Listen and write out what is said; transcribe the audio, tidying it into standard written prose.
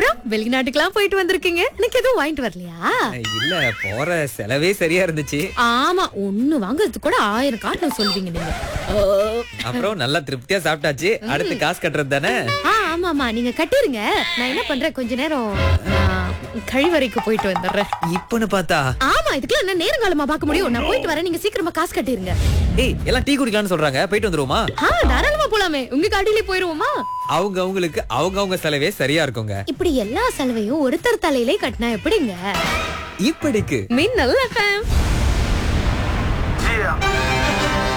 அப்புறம் வெளிநாட்டுக்கெல்லாம் போயிட்டு வந்திருக்கீங்க, எனக்கு எதுவும் வாங்கிட்டு வரலையா? இல்ல, போற செலவே சரியா இருந்துச்சு. ஆமா, ஒண்ணு வாங்குறதுக்கு கூட 1000 காரணம் சொல்வீங்க நீங்க. அப்புறம் நல்லா திருப்தியா சாப்பிட்டாச்சு. அடுத்து காசு கட்டுறது தானே. ஆமாமா, நீங்க கட்டிருங்க. நான் என்ன பண்றேன், கொஞ்ச நேரம் கழிவறைக்கு போயிட்டு வந்துடுறேன். இப்பன்னு பார்த்தா ஆமா, இதுக்கெல்லாம் என்ன நேரங்காலமா பார்க்க முடியும்? நான் போயிட்டு வரேன், நீங்க சீக்கிரமா காசு கட்டிருங்க. ஏய், எல்லாம் டீ குடிக்கலாம்னு சொல்றாங்க, போயிட்டு வந்துருவோமா? தாராளமா போலாமே, உங்க காட்டிலே போயிருவோமா? அவங்களுக்கு அவங்க செலவே சரியா இருக்குங்க. இப்படி எல்லா செலவையும் ஒருத்தர் தலையிலே கட்டினா எப்படிங்க? இப்படிக்கு மின்னல் FM.